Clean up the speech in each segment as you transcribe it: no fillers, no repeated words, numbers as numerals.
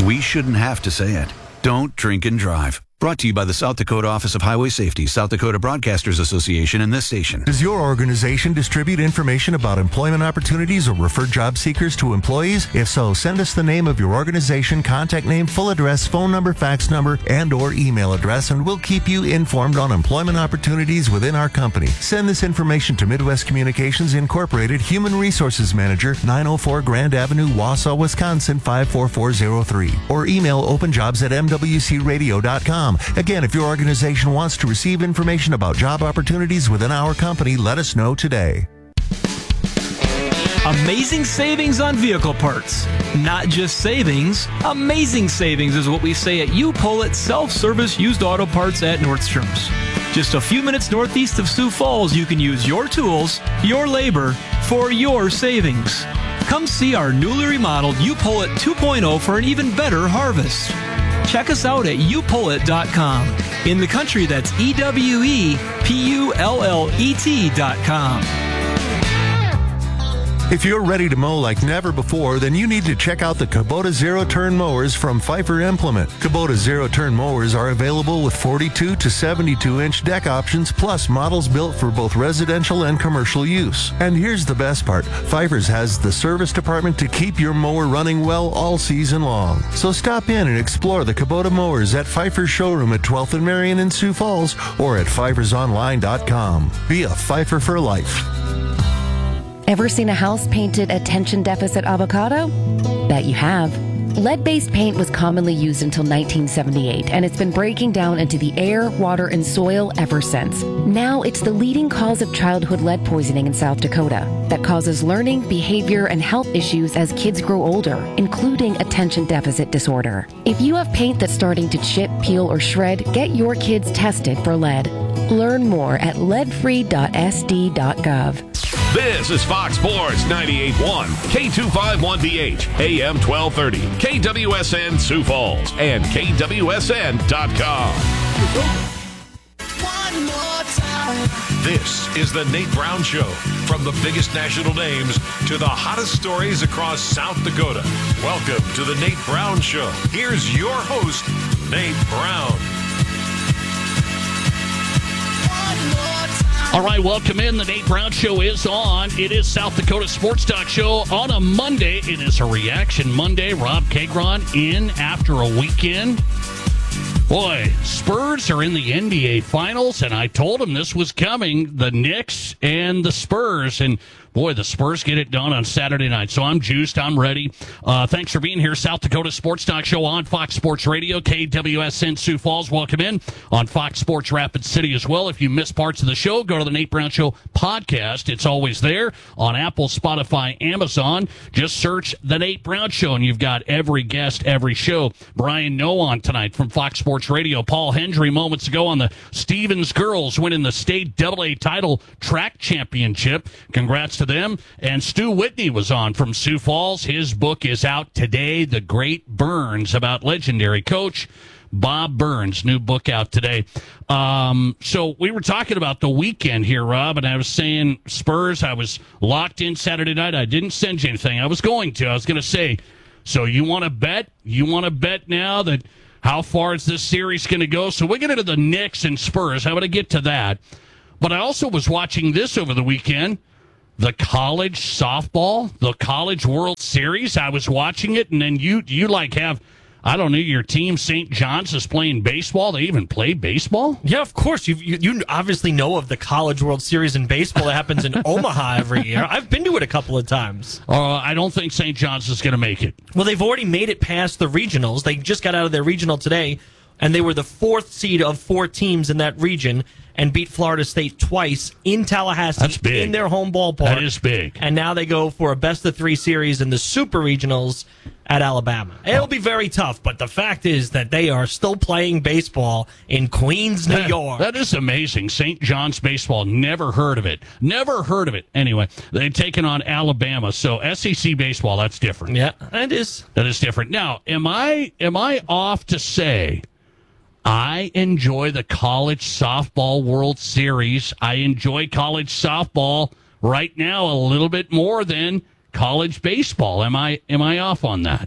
We shouldn't have to say it. Don't drink and drive. Brought to you by the South Dakota Office of Highway Safety, South Dakota Broadcasters Association, and this station. Does your organization distribute information about employment opportunities or refer job seekers to employees? If so, send us the name of your organization, contact name, full address, phone number, fax number, and or email address, and we'll keep you informed on employment opportunities within our company. Send this information to Midwest Communications Incorporated, Human Resources Manager, 904 Grand Avenue, Wausau, Wisconsin, 54403, or email openjobs@mwcradio.com. Again, if your organization wants to receive information about job opportunities within our company, let us know today. Amazing savings on vehicle parts. Not just savings, amazing savings is what we say at U-Pull-It Self-Service Used Auto Parts at Nordstrom's. Just a few minutes northeast of Sioux Falls, you can use your tools, your labor, for your savings. Come see our newly remodeled U-Pull-It 2.0 for an even better harvest. Check us out at youpullet.com. In the country, that's EWEPULLET.com. If you're ready to mow like never before, then you need to check out the Kubota Zero-Turn Mowers from Pfeiffer Implement. Kubota Zero-Turn Mowers are available with 42 to 72-inch deck options, plus models built for both residential and commercial use. And here's the best part. Pfeiffer's has the service department to keep your mower running well all season long. So stop in and explore the Kubota Mowers at Pfeiffer's showroom at 12th and Marion in Sioux Falls or at pfeiffersonline.com. Be a Pfeiffer for life. Ever seen a house painted attention deficit avocado? Bet you have. Lead-based paint was commonly used until 1978, and it's been breaking down into the air, water, and soil ever since. Now it's the leading cause of childhood lead poisoning in South Dakota that causes learning, behavior, and health issues as kids grow older, including attention deficit disorder. If you have paint that's starting to chip, peel, or shred, get your kids tested for lead. Learn more at leadfree.sd.gov. This is Fox Sports 98.1, K251BH, AM 1230, KWSN Sioux Falls, and KWSN.com. One more time. This is the Nate Brown Show. From the biggest national names to the hottest stories across South Dakota. Welcome to the Nate Brown Show. Here's your host, Nate Brown. All right, welcome in. The Nate Brown Show is on. It is South Dakota Sports Talk Show on a Monday. It is a Reaction Monday. Rob Cagron in after a weekend. Boy, Spurs are in the NBA Finals, and I told them this was coming. The Knicks and the Spurs, and boy, the Spurs get it done on Saturday night. So I'm juiced. I'm ready. Thanks for being here. South Dakota Sports Talk Show on Fox Sports Radio, KWSN Sioux Falls. Welcome in on Fox Sports Rapid City as well. If you miss parts of the show, go to the Nate Brown Show podcast. It's always there on Apple, Spotify, Amazon. Just search the Nate Brown Show, and you've got every guest, every show. Brian Noe on tonight from Fox Sports Radio. Paul Hendry moments ago on the Stevens girls winning the state AA title track championship. Congrats to them. And Stu Whitney was on from Sioux Falls. His book is out today, The Great Burns, about legendary coach Bob Burns. New book out today. So we were talking about the weekend here, Rob, and I was saying Spurs. I was locked in Saturday night. I didn't send you anything. I was going to say, so you want to bet? You want to bet now that how far is this series going to go? So we'll get into the Knicks and Spurs. I'm going to get to that. But I also was watching this over the weekend, the college softball, the College World Series. I was watching it, and then you have, I don't know, your team, St. John's, is playing baseball. They even play baseball? Yeah, of course. You obviously know of the College World Series in baseball that happens in Omaha every year. I've been to it a couple of times. I don't think St. John's is going to make it. Well, they've already made it past the regionals. They just got out of their regional today, and they were the fourth seed of four teams in that region and beat Florida State twice in Tallahassee. That's big. In their home ballpark. That is big. And now they go for a best-of-3 series in the Super Regionals at Alabama. It'll be very tough, but the fact is that they are still playing baseball in Queens, New York. That is amazing. St. John's baseball, never heard of it. Never heard of it. Anyway, they've taken on Alabama, so SEC baseball, that's different. Yeah, it is. That is different. Now, am I off to say I enjoy the College Softball World Series? I enjoy college softball right now a little bit more than college baseball. Am I off on that?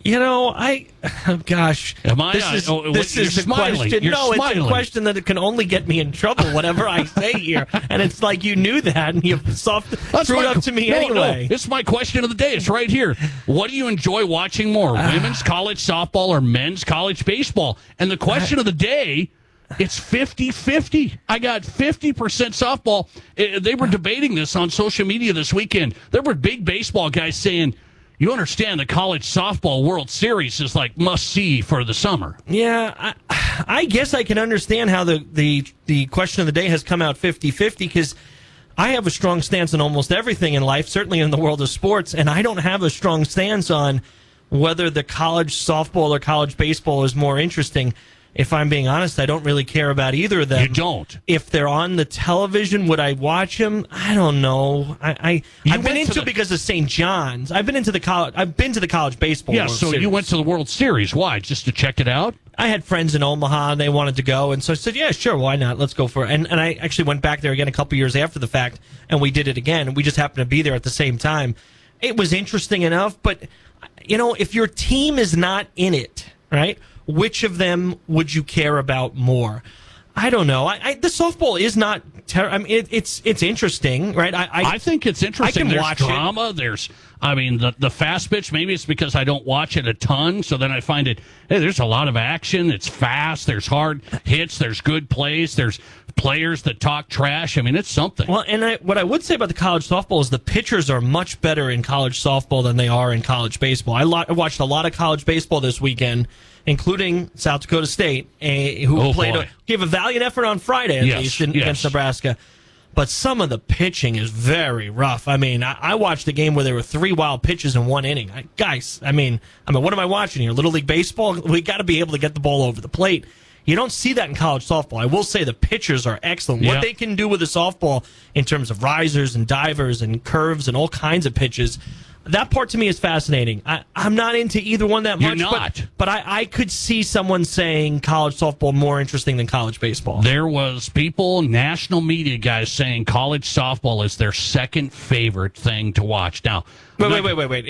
Gosh. Am I? This is a smiling. question. You're No, smiling. it's a question that can only get me in trouble, whatever I say here. And it's like you knew that, and you threw it up to me anyway. No, it's my question of the day. It's right here. What do you enjoy watching more, women's college softball or men's college baseball? And the question of the day, it's 50-50. I got 50% softball. They were debating this on social media this weekend. There were big baseball guys saying, you understand the college softball World Series is like must-see for the summer. Yeah, I guess I can understand how the question of the day has come out 50-50 because I have a strong stance on almost everything in life, certainly in the world of sports, and I don't have a strong stance on whether the college softball or college baseball is more interesting. If I'm being honest, I don't really care about either of them. You don't? If they're on the television, would I watch them? I don't know. I've been into it because of St. John's. I've been to the college baseball. Yeah, World so Series. you went to the World Series. Why? Just to check it out? I had friends in Omaha, and they wanted to go, and so I said, yeah, sure, why not? Let's go for it. And I actually went back there again a couple years after the fact, and we did it again, and we just happened to be there at the same time. It was interesting enough, but, if your team is not in it, right, which of them would you care about more? I don't know. The softball is not terrible. I mean, it's interesting, right? I think it's interesting. I can There's watch drama. It. The fast pitch, maybe it's because I don't watch it a ton, so then I find it, hey, there's a lot of action. It's fast. There's hard hits. There's good plays. There's players that talk trash. I mean, it's something. Well, and what I would say about the college softball is the pitchers are much better in college softball than they are in college baseball. I watched a lot of college baseball this weekend, including South Dakota State, who gave a valiant effort on Friday, at least, against Nebraska. But some of the pitching is very rough. I mean, I watched a game where there were 3 wild pitches in one inning. Guys, what am I watching here? Little League Baseball? We got to be able to get the ball over the plate. You don't see that in college softball. I will say the pitchers are excellent. Yeah. What they can do with a softball in terms of risers and divers and curves and all kinds of pitches, that part to me is fascinating. I'm not into either one that much. You're not. But I could see someone saying college softball more interesting than college baseball. There was people, national media guys, saying college softball is their second favorite thing to watch. Now, wait.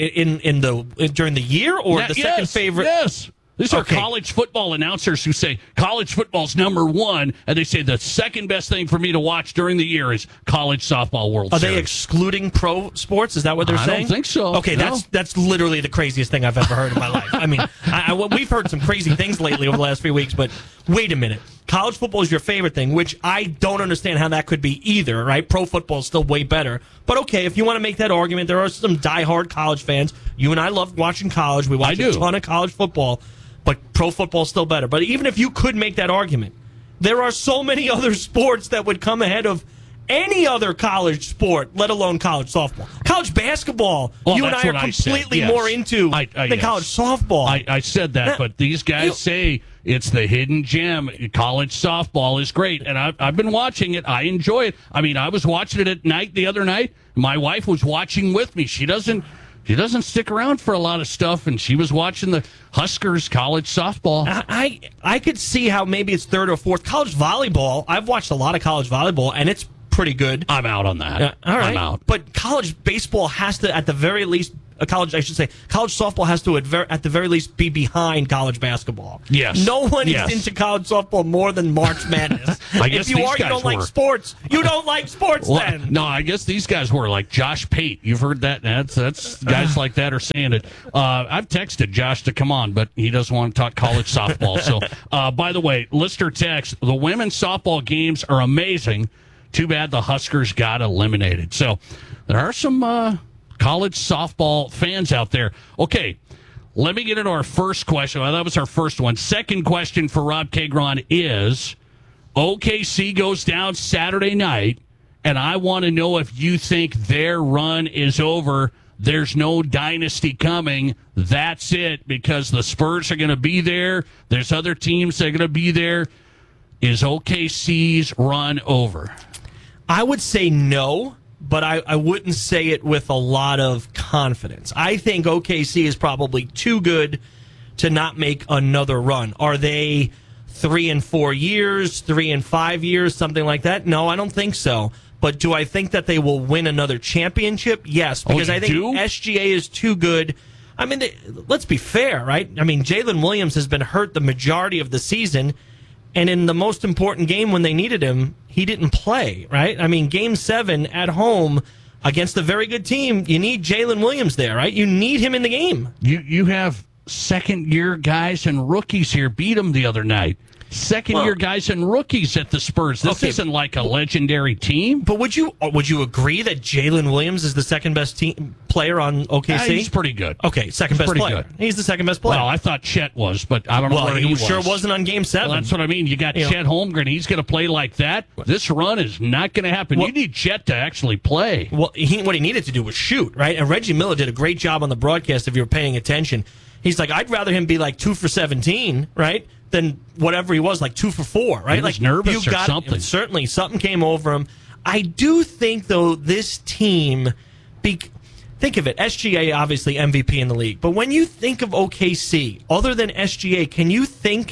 During the year or the second favorite? Yes. These are college football announcers who say college football's number one, and they say the second best thing for me to watch during the year is college softball World Series. Are they excluding pro sports? Is that what they're saying? I don't think so. Okay, no. that's literally the craziest thing I've ever heard in my life. I mean, we've heard some crazy things lately over the last few weeks, but wait a minute. College football is your favorite thing, which I don't understand how that could be either, right? Pro football is still way better. But okay, if you want to make that argument, there are some diehard college fans. You and I love watching college. We watch a ton of college football. But pro football is still better. But even if you could make that argument, there are so many other sports that would come ahead of any other college sport, let alone college softball. College basketball, you and I are completely more into than college softball. I said that, but these guys say it's the hidden gem. College softball is great, and I've been watching it. I enjoy it. I mean, I was watching it at night the other night. My wife was watching with me. She doesn't stick around for a lot of stuff, and she was watching the Huskers college softball. I could see how maybe it's third or fourth. College volleyball, I've watched a lot of college volleyball, and it's pretty good. I'm out on that. All right. I'm out. But college baseball has to, at the very least, college softball has to, at the very least, be behind college basketball. Yes. No one is into college softball more than March Madness. I guess if you don't like sports, you don't like sports then. No, I guess these guys were like Josh Pate. You've heard that. That's guys like that are saying it. I've texted Josh to come on, but he doesn't want to talk college softball. So, by the way, listener text, the women's softball games are amazing. Too bad the Huskers got eliminated. So there are some college softball fans out there. Okay, let me get into our first question. Well, that was our first one. Second question for Rob Kagron is, OKC goes down Saturday night, and I want to know if you think their run is over. There's no dynasty coming. That's it, because the Spurs are going to be there. There's other teams that are going to be there. Is OKC's run over? I would say no, but I wouldn't say it with a lot of confidence. I think OKC is probably too good to not make another run. Are they 3 and 4 years, 3 and 5 years, something like that? No, I don't think so. But do I think that they will win another championship? Yes, because I think SGA is too good. I mean, let's be fair, right? I mean, Jalen Williams has been hurt the majority of the season, and in the most important game when they needed him, he didn't play, right? I mean, Game 7 at home against a very good team, you need Jalen Williams there, right? You need him in the game. You have second-year guys and rookies here beat them the other night. Second-year guys and rookies at the Spurs. This isn't like a legendary team. But would you agree that Jalen Williams is the second-best team player on OKC? He's pretty good. Okay, second-best player. Good. He's the second-best player. Well, I thought Chet was, but I don't know where he was. Sure wasn't on Game 7. Well, that's what I mean. You got Chet Holmgren. He's going to play like that. This run is not going to happen. You need Chet to actually play. Well, what he needed to do was shoot, right? And Reggie Miller did a great job on the broadcast if you were paying attention. He's like, I'd rather him be like 2 for 17, right, than whatever he was, like 2 for 4, right? He was nervous or something. Certainly, something came over him. I do think, though, this team, think of it, SGA obviously MVP in the league, but when you think of OKC, other than SGA, can you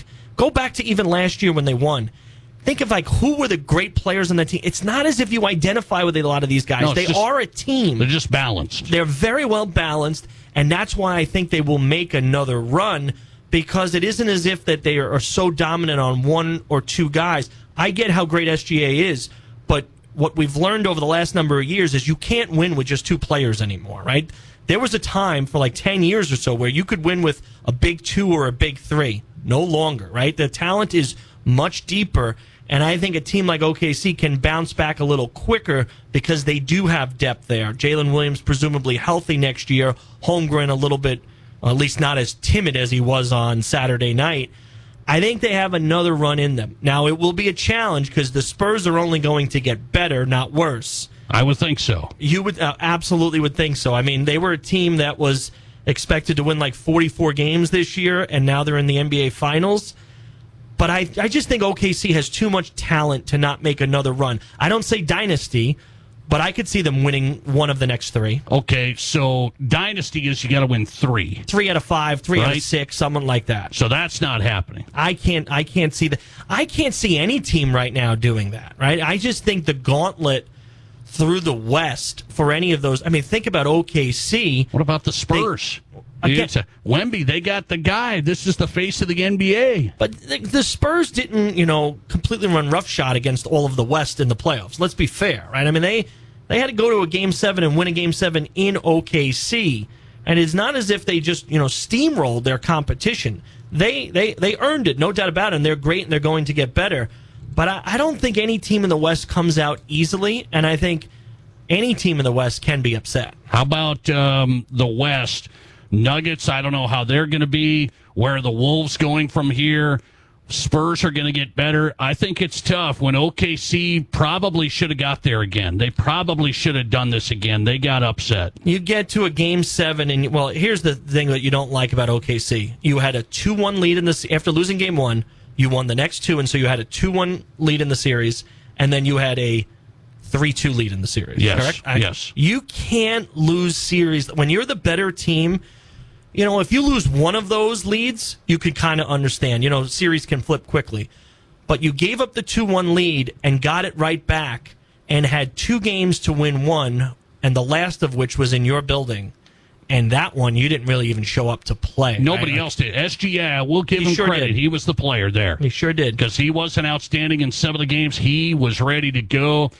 go back to even last year when they won, think of like who were the great players on the team. It's not as if you identify with a lot of these guys. No, they are a team. They're just balanced. They're very well balanced, and that's why I think they will make another run, because it isn't as if that they are so dominant on one or two guys. I get how great SGA is, but what we've learned over the last number of years is you can't win with just two players anymore, right? There was a time for like 10 years or so where you could win with a big 2 or a big 3. No longer, right? The talent is much deeper, and I think a team like OKC can bounce back a little quicker because they do have depth there. Jalen Williams presumably healthy next year. Holmgren a little bit, at least not as timid as he was on Saturday night. I think they have another run in them. Now, it will be a challenge because the Spurs are only going to get better, not worse. I would think so. You would absolutely would think so. I mean, they were a team that was expected to win like 44 games this year, and now they're in the NBA Finals. But I just think OKC has too much talent to not make another run. I don't say dynasty, but I could see them winning one of the next 3. Okay, so dynasty is you got to win 3. 3 out of 5, 3 out of 6, someone like that. So that's not happening. I can't see that. I can't see any team right now doing that, right? I just think the gauntlet through the West for any of those. I mean, think about OKC. What about the Spurs? Wemby, they got the guy. This is the face of the NBA. But the Spurs didn't, completely run roughshod against all of the West in the playoffs. Let's be fair, right? I mean, they had to go to a Game 7 and win a Game 7 in OKC. And it's not as if they just, steamrolled their competition. They earned it, no doubt about it, and they're great and they're going to get better. But I don't think any team in the West comes out easily, and I think any team in the West can be upset. How about the West? Nuggets, I don't know how they're going to be. Where are the Wolves going from here? Spurs are going to get better. I think it's tough when OKC probably should have got there again. They probably should have done this again. They got upset. You get to a Game 7, and, here's the thing that you don't like about OKC. You had a 2-1 lead after losing Game 1. You won the next 2, and so you had a 2-1 lead in the series, and then you had a 3-2 lead in the series. Yes, correct? Yes. You can't lose series. When you're the better team, if you lose one of those leads, you could kind of understand. Series can flip quickly. But you gave up the 2-1 lead and got it right back and had 2 games to win 1, and the last of which was in your building. And that one, you didn't really even show up to play. Nobody else did. SGA, we'll give him credit. Did. He was the player there. He sure did. Because he wasn't outstanding in some of the games. He was ready to go.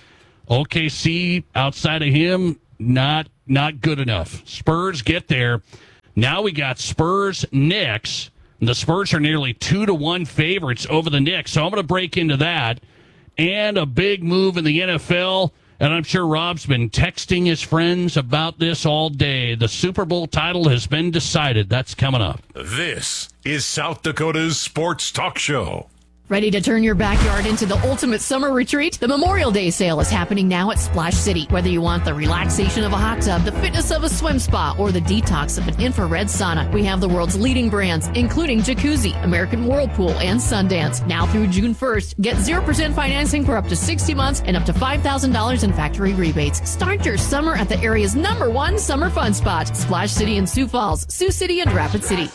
OKC, outside of him, not good enough. Spurs get there. Now we got Spurs Knicks. The Spurs are nearly 2-1 favorites over the Knicks. So I'm going to break into that. And a big move in the NFL. And I'm sure Rob's been texting his friends about this all day. The Super Bowl title has been decided. That's coming up. This is South Dakota's Sports Talk Show. Ready to turn your backyard into the ultimate summer retreat? The Memorial Day sale is happening now at Splash City. Whether you want the relaxation of a hot tub, the fitness of a swim spa, or the detox of an infrared sauna, we have the world's leading brands, including Jacuzzi, American Whirlpool, and Sundance. Now through June 1st, get 0% financing for up to 60 months and up to $5,000 in factory rebates. Start your summer at the area's #1 summer fun spot, Splash City in Sioux Falls, Sioux City, and Rapid City.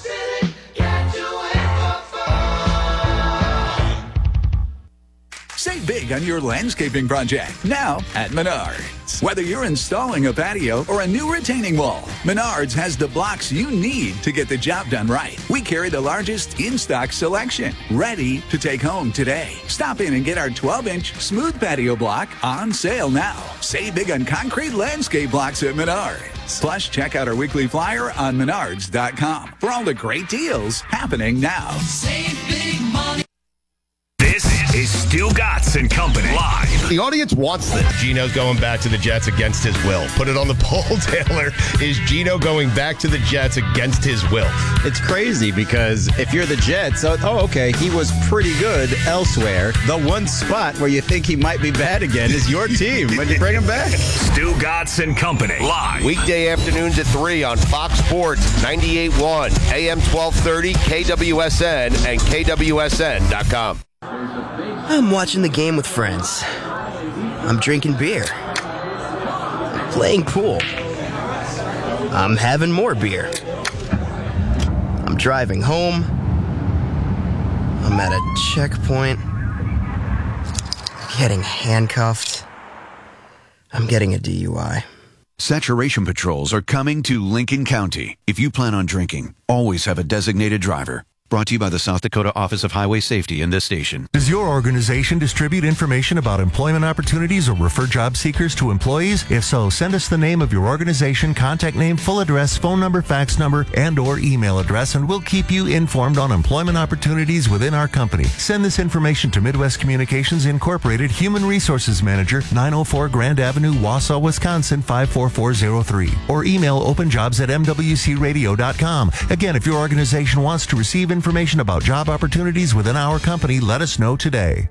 Save big on your landscaping project now at Menards. Whether you're installing a patio or a new retaining wall, Menards has the blocks you need to get the job done right. We carry the largest in-stock selection, ready to take home today. Stop in and get our 12-inch smooth patio block on sale now. Save big on concrete landscape blocks at Menards. Plus, check out our weekly flyer on menards.com for all the great deals happening now. Save big money. This is Stu Gatz and Company live. The audience wants this. Gino's going back to the Jets against his will. Put it on the poll, Taylor. Is Gino going back to the Jets against his will? It's crazy because if you're the Jets, okay, he was pretty good elsewhere. The one spot where you think he might be bad again is your team when you bring him back. Stu Gatz and Company live. Weekday afternoons at 3 on Fox Sports 98.1, AM 1230, KWSN, and KWSN.com. I'm watching the game with friends. I'm drinking beer. I'm playing pool. I'm having more beer. I'm driving home. I'm at a checkpoint. Getting handcuffed. I'm getting a DUI. Saturation patrols are coming to Lincoln County. If you plan on drinking, always have a designated driver. Brought to you by the South Dakota Office of Highway Safety and this station. Does your organization distribute information about employment opportunities or refer job seekers to employees? If so, send us the name of your organization, contact name, full address, phone number, fax number, and or email address, and we'll keep you informed on employment opportunities within our company. Send this information to Midwest Communications Incorporated, Human Resources Manager, 904 Grand Avenue, Wausau, Wisconsin, 54403. Or email openjobs@mwcradio.com. Again, if your organization wants to receive information about job opportunities within our company, let us know today.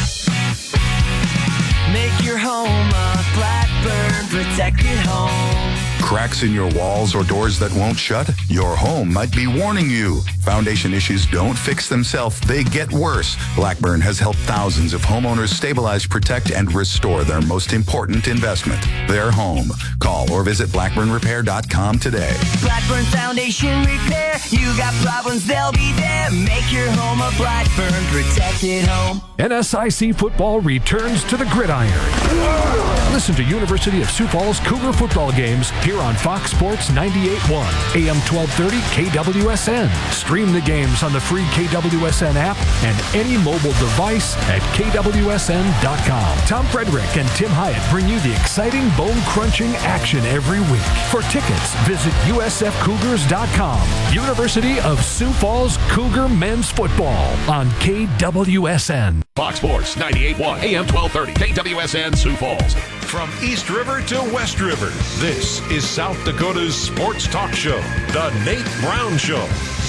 Make your home a Blackburn protected home. Cracks in your walls or doors that won't shut? Your home might be warning you. Foundation issues don't fix themselves, they get worse. Blackburn has helped thousands of homeowners stabilize, protect, and restore their most important investment, their home. Call or visit blackburnrepair.com today. Blackburn Foundation Repair. You got problems, they'll be there. Make your home a Blackburn protected home. NSIC football returns to the gridiron. Listen to University of Sioux Falls Cougar football games here on Fox Sports 98.1, AM 1230 KWSN. Stream the games on the free KWSN app and any mobile device at KWSN.com. Tom Frederick and Tim Hyatt bring you the exciting, bone-crunching action every week. For tickets, visit USFCougars.com. University of Sioux Falls Cougar men's football on KWSN. Fox Sports 98.1, AM 1230, KWSN Sioux Falls. From East River to West River, this is South Dakota's sports talk show, The Nate Brown Show.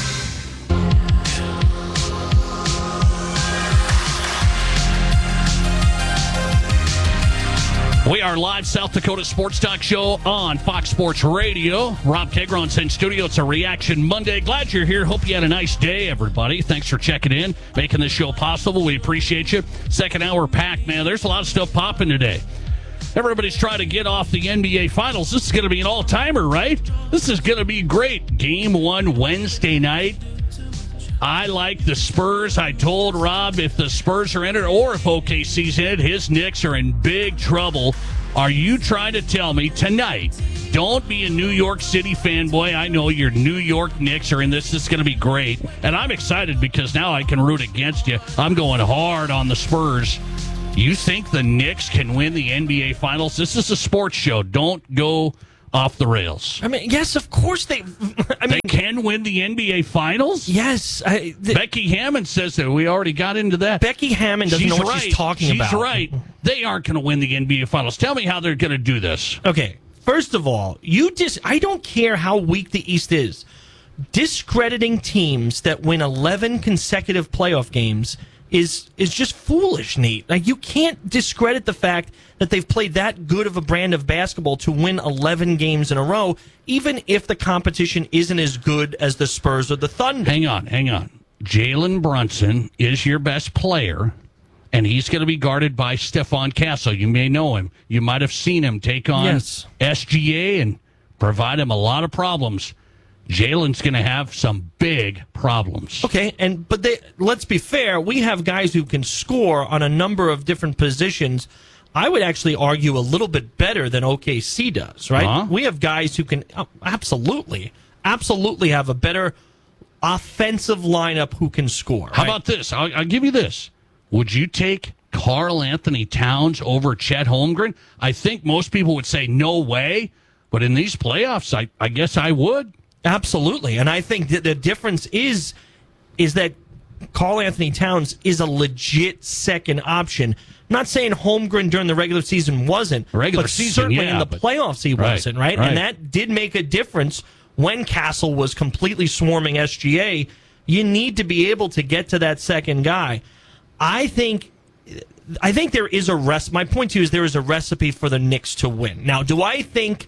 We are live South Dakota Sports Talk Show on Fox Sports Radio. Rob Kegron's in studio. It's a Reaction Monday. Glad you're here. Hope you had a nice day, everybody. Thanks for checking in, making this show possible. We appreciate you. Second hour packed, man. There's a lot of stuff popping today. Everybody's trying to get off the NBA Finals. This is going to be an all-timer, right? This is going to be great. Game 1 Wednesday night. I like the Spurs. I told Rob if the Spurs are in it or if OKC's in it, his Knicks are in big trouble. Are you trying to tell me tonight, don't be a New York City fanboy. I know your New York Knicks are in this. This is going to be great. And I'm excited because now I can root against you. I'm going hard on the Spurs. You think the Knicks can win the NBA Finals? This is a sports show. Don't go off the rails. I mean, yes, of course they can win the NBA Finals? Yes. Becky Hammond says that. We already got into that. Becky Hammond doesn't know what she's talking about. She's right. They aren't going to win the NBA Finals. Tell me how they're going to do this. Okay. First of all, I don't care how weak the East is. Discrediting teams that win 11 consecutive playoff games is just foolish, Nate. Like, you can't discredit the fact that they've played that good of a brand of basketball to win 11 games in a row, even if the competition isn't as good as the Spurs or the Thunder. Hang on. Jalen Brunson is your best player, and he's going to be guarded by Stephon Castle. You may know him. You might have seen him take on SGA and provide him a lot of problems. Jalen's going to have some big problems. Okay, but let's be fair. We have guys who can score on a number of different positions. I would actually argue a little bit better than OKC does, right? Uh-huh. We have guys who can absolutely have a better offensive lineup who can score. How right? about this? I'll give you this. Would you take Karl Anthony Towns over Chet Holmgren? I think most people would say no way, but in these playoffs, I guess I would. Absolutely, and I think that the difference is that Karl Anthony Towns is a legit second option. I'm not saying Holmgren during the regular season wasn't, but certainly in the playoffs he wasn't, right? And that did make a difference when Castle was completely swarming SGA. You need to be able to get to that second guy. I think there is my point to you is there is a recipe for the Knicks to win. Now, do I think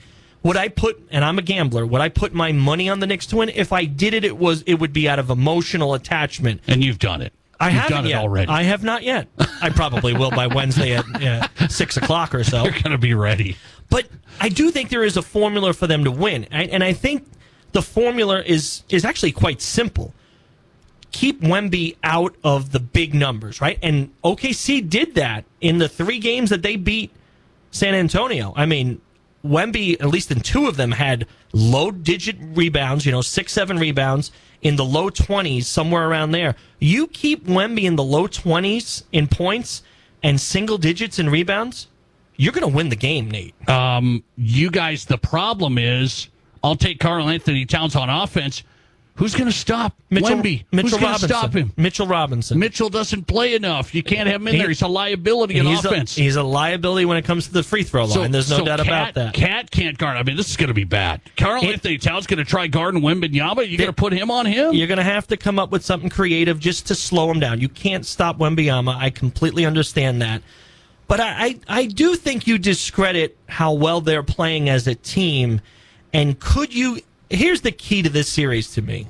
and I'm a gambler, would I put my money on the Knicks to win? If I did it, it would be out of emotional attachment. And you've done it. You've done it already. I have not yet. I probably will by Wednesday at 6 o'clock or so. You're going to be ready. But I do think there is a formula for them to win. And I think the formula is actually quite simple. Keep Wemby out of the big numbers, right? And OKC did that in the 3 games that they beat San Antonio. I mean, Wemby, at least in 2 of them, had low-digit rebounds, 6-7 rebounds, in the low 20s, somewhere around there. You keep Wemby in the low 20s in points and single digits in rebounds, you're going to win the game, Nate. You guys, the problem is, I'll take Karl Anthony Towns on offense. Who's going to stop Wemby? Who's going to stop him? Mitchell Robinson. Mitchell doesn't play enough. You can't have him in there. He's a liability in offense. He's a liability when it comes to the free throw line. There's no doubt about that. Cat can't guard. I mean, this is going to be bad. Karl Anthony Towns going to try guarding Wembanyama. You going to put him on him? You're going to have to come up with something creative just to slow him down. You can't stop Wembanyama. I completely understand that. But I do think you discredit how well they're playing as a team. And here's the key to this series to me.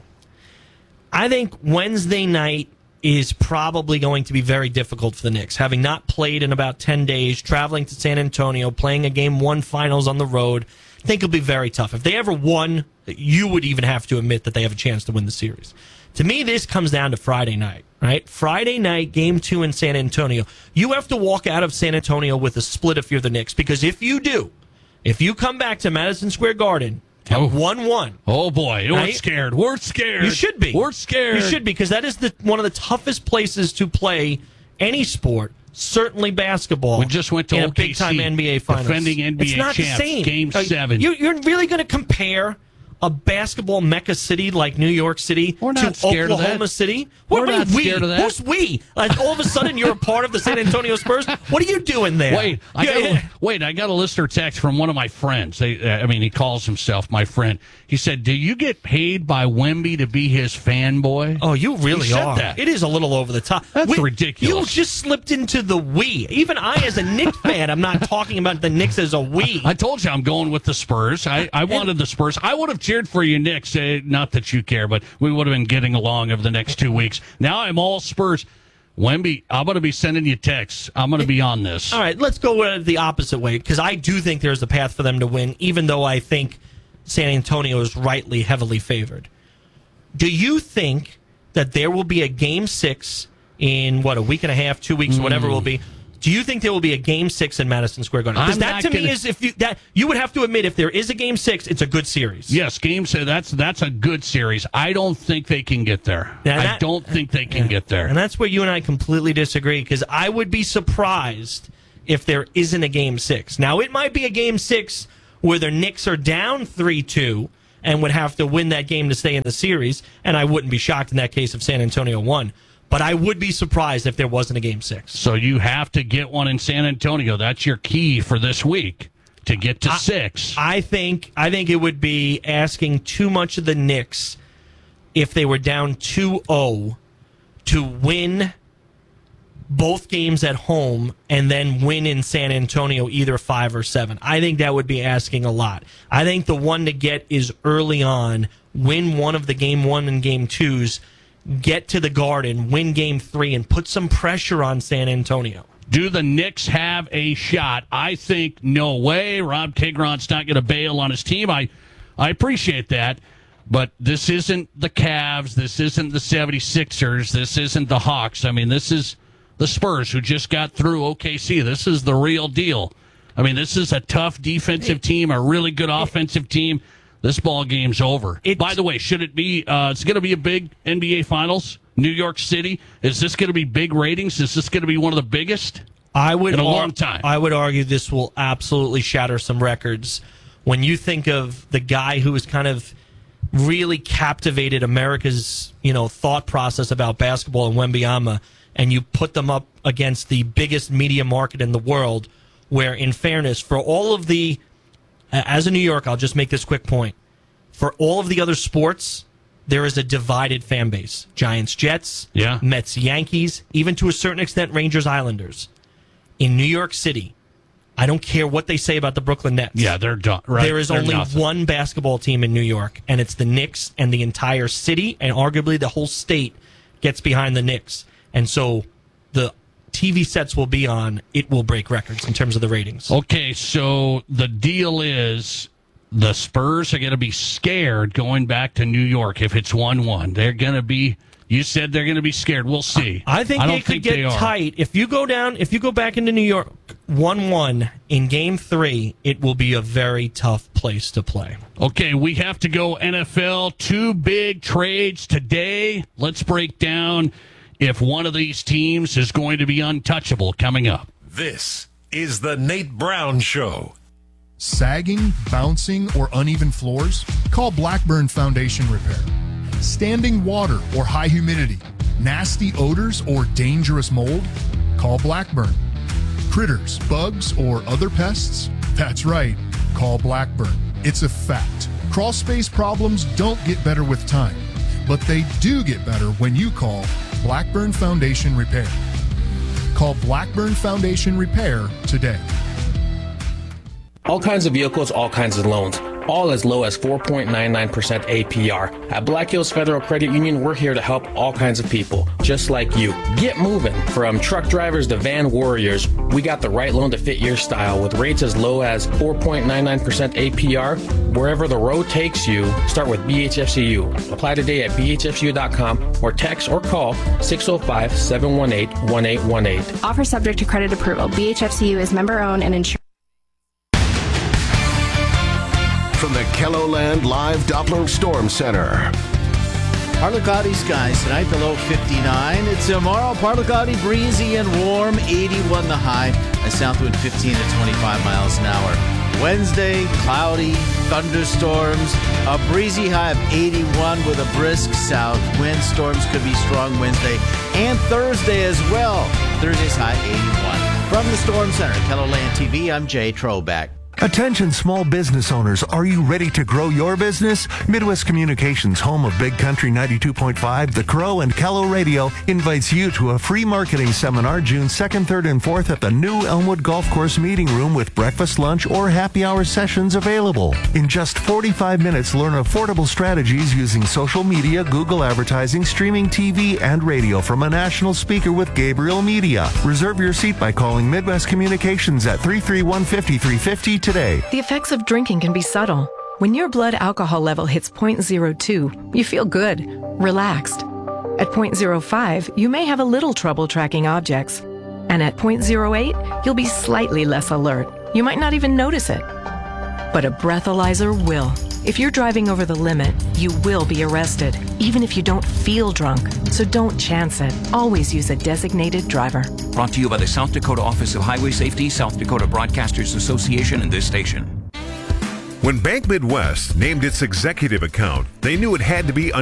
I think Wednesday night is probably going to be very difficult for the Knicks, having not played in about 10 days, traveling to San Antonio, playing a Game 1 finals on the road. I think it'll be very tough. If they ever won, you would even have to admit that they have a chance to win the series. To me, this comes down to Friday night, right? Friday night, Game 2 in San Antonio. You have to walk out of San Antonio with a split if you're the Knicks, because if you do, if you come back to Madison Square Garden 1-1. Oh, boy. We're right? scared. We're scared. You should be. We're scared. You should be, because that is one of the toughest places to play any sport, certainly basketball. We just went to in OKC, a big-time NBA Finals. defending NBA it's not champs, the same. Game 7. You're really going to compare a basketball mecca city like New York City to Oklahoma City? We're not scared of that. Who's we? All of a sudden, you're a part of the San Antonio Spurs? What are you doing there? I got a listener text from one of my friends. He calls himself my friend. He said, do you get paid by Wemby to be his fanboy? Oh, you really are. That. It is a little over the top. That's ridiculous. You just slipped into the we. Even I, as a Knicks fan, I'm not talking about the Knicks as a we. I told you I'm going with the Spurs. I wanted the Spurs. I would have cheered for you, Knicks. Not that you care, but we would have been getting along over the next 2 weeks. Now I'm all Spurs. Wemby, I'm going to be sending you texts. I'm going to be on this. All right, let's go the opposite way, because I do think there's a path for them to win, even though I think San Antonio is rightly heavily favored. Do you think that there will be a Game 6 in, a week and a half, 2 weeks, whatever it will be? Do you think there will be a Game 6 in Madison Square Garden? Because that to me is, you would have to admit, if there is a Game 6, it's a good series. Yes, that's a good series. I don't think they can get there. I don't think they can get there. And that's where you and I completely disagree, because I would be surprised if there isn't a Game 6. Now, it might be a Game 6 where the Knicks are down 3-2 and would have to win that game to stay in the series, and I wouldn't be shocked in that case if San Antonio won. But I would be surprised if there wasn't a Game 6. So you have to get one in San Antonio. That's your key for this week, to get to 6. I think it would be asking too much of the Knicks if they were down 2-0 to win both games at home and then win in San Antonio either 5 or 7. I think that would be asking a lot. I think the one to get is early on, win one of the Game 1 and Game 2s, get to the Garden, win Game 3, and put some pressure on San Antonio. Do the Knicks have a shot? I think no way. Rob Kigron's not going to bail on his team. I appreciate that. But this isn't the Cavs. This isn't the 76ers. This isn't the Hawks. I mean, this is the Spurs who just got through OKC. This is the real deal. I mean, this is a tough defensive team, a really good offensive team. This ball game's over. By the way, should it be, it's going to be a big NBA Finals, New York City. Is this going to be big ratings? Is this going to be one of the biggest in a long time? I would argue this will absolutely shatter some records. When you think of the guy who has kind of really captivated America's, thought process about basketball and Wembanyama, and you put them up against the biggest media market in the world, where, in fairness, for all of the, as a New Yorker, I'll just make this quick point. For all of the other sports, there is a divided fan base. Giants, Jets, Mets, Yankees, even to a certain extent, Rangers, Islanders. In New York City, I don't care what they say about the Brooklyn Nets. Yeah, they're done. Right? There is only one basketball team in New York, and it's the Knicks, and the entire city, and arguably the whole state, gets behind the Knicks. And so the TV sets will be on, it will break records in terms of the ratings. Okay, so the deal is the Spurs are going to be scared going back to New York if it's 1-1. They're going to be, you said they're going to be scared. We'll see. I think they could get tight. If you go back into New York 1-1 in Game 3, it will be a very tough place to play. Okay, we have to go NFL. 2 big trades today. Let's break down if one of these teams is going to be untouchable coming up. This is the Nate Brown Show. Sagging, bouncing, or uneven floors? Call Blackburn Foundation Repair. Standing water or high humidity? Nasty odors or dangerous mold? Call Blackburn. Critters, bugs, or other pests? That's right, call Blackburn. It's a fact. Crawl space problems don't get better with time, but they do get better when you call Blackburn Foundation Repair. Call Blackburn Foundation Repair today. All kinds of vehicles, all kinds of loans. All as low as 4.99% APR. At Black Hills Federal Credit Union, we're here to help all kinds of people, just like you. Get moving. From truck drivers to van warriors, we got the right loan to fit your style with rates as low as 4.99% APR. Wherever the road takes you, start with BHFCU. Apply today at bhfcu.com or text or call 605-718-1818. Offer subject to credit approval. BHFCU is member-owned and insured. From the KELOLAND Live Doppler Storm Center. Partly cloudy skies tonight, the low 59. It's tomorrow, partly cloudy, breezy and warm, 81 the high. A south wind 15 to 25 miles an hour. Wednesday, cloudy, thunderstorms, a breezy high of 81 with a brisk south wind. Storms could be strong Wednesday and Thursday as well. Thursday's high 81. From the Storm Center, KELOLAND TV, I'm Jay Troback. Attention small business owners, are you ready to grow your business? Midwest Communications, home of Big Country 92.5, The Crow, and Kello Radio, invites you to a free marketing seminar June 2nd, 3rd, and 4th at the new Elmwood Golf Course Meeting Room with breakfast, lunch, or happy hour sessions available. In just 45 minutes, learn affordable strategies using social media, Google advertising, streaming TV, and radio from a national speaker with Gabriel Media. Reserve your seat by calling Midwest Communications at 331-5350 today. The effects of drinking can be subtle. When your blood alcohol level hits 0.02, you feel good, relaxed. At 0.05, you may have a little trouble tracking objects. And at 0.08, you'll be slightly less alert. You might not even notice it. But a breathalyzer will. If you're driving over the limit, you will be arrested, even if you don't feel drunk. So don't chance it. Always use a designated driver. Brought to you by the South Dakota Office of Highway Safety, South Dakota Broadcasters Association, and this station. When Bank Midwest named its executive account, they knew it had to be